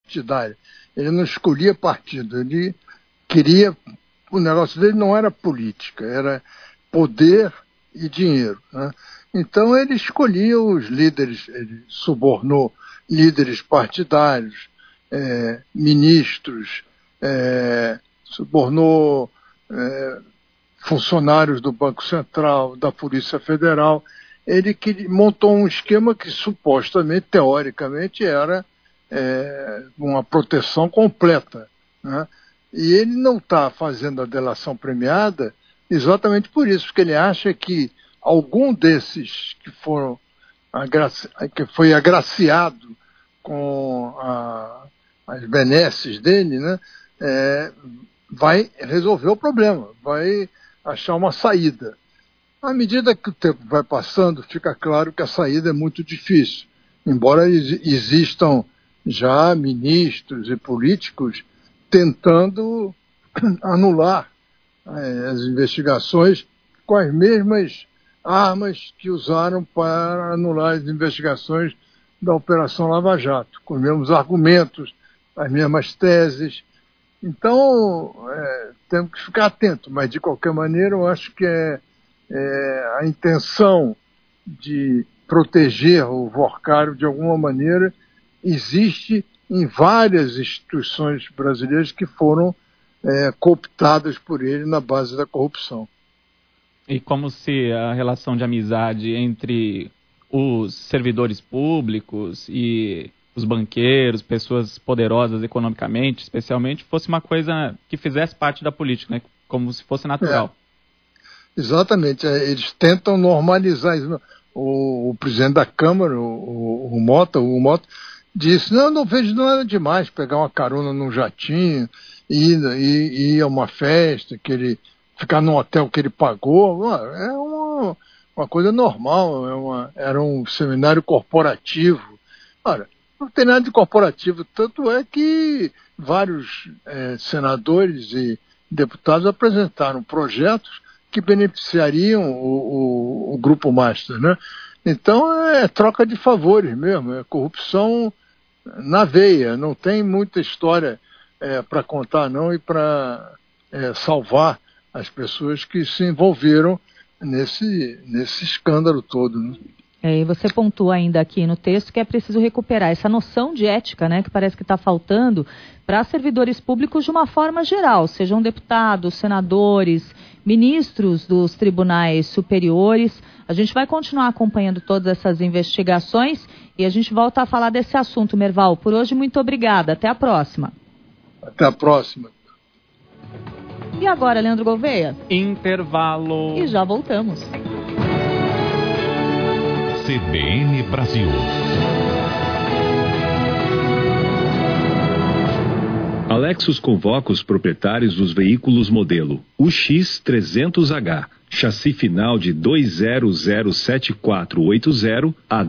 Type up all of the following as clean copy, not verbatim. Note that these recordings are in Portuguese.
partidária. Ele não escolhia partido, ele queria... O negócio dele não era política, era poder e dinheiro, né? Então ele escolhia os líderes, ele subornou líderes partidários, ministros, subornou funcionários do Banco Central, da Polícia Federal. Ele montou um esquema que supostamente, teoricamente, era uma proteção completa, né? E ele não está fazendo a delação premiada exatamente por isso, porque ele acha que algum desses que foi agraciado com as benesses dele, né, vai resolver o problema, vai achar uma saída. À medida que o tempo vai passando, fica claro que a saída é muito difícil, embora existam já ministros e políticos tentando anular as investigações com as mesmas armas que usaram para anular as investigações da Operação Lava Jato, com os mesmos argumentos, as mesmas teses. Então, temos que ficar atentos, mas de qualquer maneira eu acho que a intenção de proteger o Workário de alguma maneira existe em várias instituições brasileiras que foram cooptadas por ele na base da corrupção. E como se a relação de amizade entre os servidores públicos e os banqueiros, pessoas poderosas economicamente, especialmente, fosse uma coisa que fizesse parte da política, né? Como se fosse natural. Exatamente. Eles tentam normalizar isso. O presidente da Câmara, o Mota, disse, não vejo nada demais pegar uma carona num jatinho, ir a uma festa, ficar num hotel que ele pagou. É uma coisa normal, era um seminário corporativo. Ora, não tem nada de corporativo, tanto é que vários senadores e deputados apresentaram projetos que beneficiariam o Grupo Master, né? Então é troca de favores mesmo, é corrupção na veia, não tem muita história para contar não e para salvar as pessoas que se envolveram nesse escândalo todo, né? E você pontua ainda aqui no texto que é preciso recuperar essa noção de ética, né, que parece que está faltando para servidores públicos de uma forma geral, sejam deputados, senadores, ministros dos tribunais superiores. A gente vai continuar acompanhando todas essas investigações e a gente volta a falar desse assunto, Merval. Por hoje, muito obrigada. Até a próxima. Até a próxima. E agora, Leandro Gouveia? Intervalo. E já voltamos. CBN Brasil. A Lexus convoca os proprietários dos veículos modelo UX300H, chassi final de 2007480 a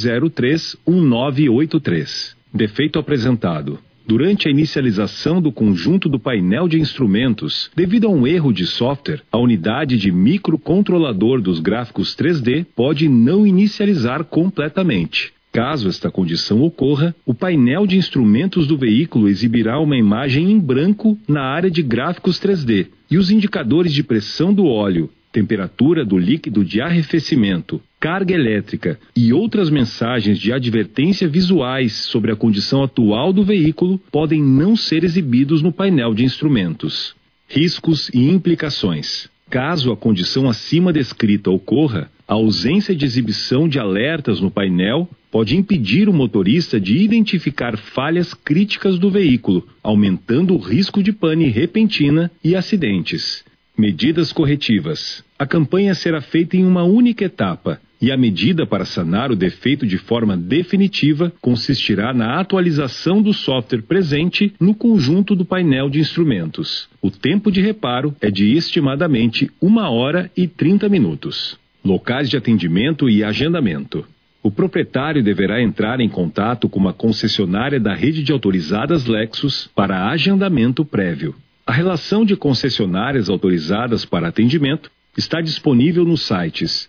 2031983. Defeito apresentado: durante a inicialização do conjunto do painel de instrumentos, devido a um erro de software, a unidade de microcontrolador dos gráficos 3D pode não inicializar completamente. Caso esta condição ocorra, o painel de instrumentos do veículo exibirá uma imagem em branco na área de gráficos 3D e os indicadores de pressão do óleo, temperatura do líquido de arrefecimento, carga elétrica e outras mensagens de advertência visuais sobre a condição atual do veículo podem não ser exibidos no painel de instrumentos. Riscos e implicações. Caso a condição acima descrita ocorra, a ausência de exibição de alertas no painel pode impedir o motorista de identificar falhas críticas do veículo, aumentando o risco de pane repentina e acidentes. Medidas corretivas. A campanha será feita em uma única etapa e a medida para sanar o defeito de forma definitiva consistirá na atualização do software presente no conjunto do painel de instrumentos. O tempo de reparo é de estimadamente 1 hora e 30 minutos. Locais de atendimento e agendamento. O proprietário deverá entrar em contato com uma concessionária da rede de autorizadas Lexus para agendamento prévio. A relação de concessionárias autorizadas para atendimento está disponível nos sites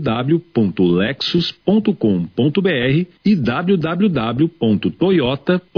www.lexus.com.br e www.toyota.com.br.